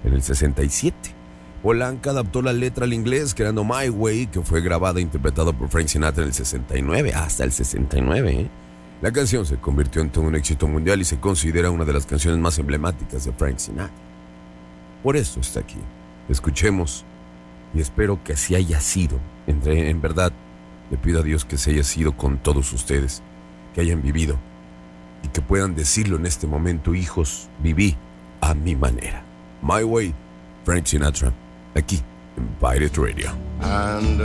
en el 67. Polanca adaptó la letra al inglés, creando My Way, que fue grabada e interpretada por Frank Sinatra en el 69, hasta el 69. La canción se convirtió en todo un éxito mundial y se considera una de las canciones más emblemáticas de Frank Sinatra. Por eso está aquí. Escuchemos y espero que así haya sido. En verdad, le pido a Dios que se haya sido con todos ustedes, que hayan vivido y que puedan decirlo en este momento: hijos, viví a mi manera. My Way, Frank Sinatra, aquí en Pirate Radio. And